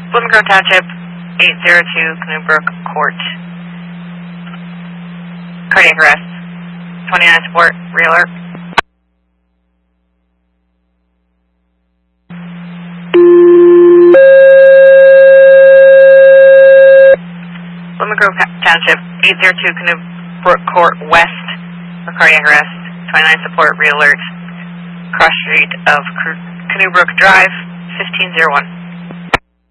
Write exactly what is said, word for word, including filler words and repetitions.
Blooming Grove Township, eight zero two Canoe Brook Court. Cardiac arrest. twenty-nine support, re-alert. Blooming Grove Township, eight zero two Canoe Brook Court West for cardiac arrest. twenty-nine support, re-alert. Cross street of Canoe Brook Drive, fifteen oh one.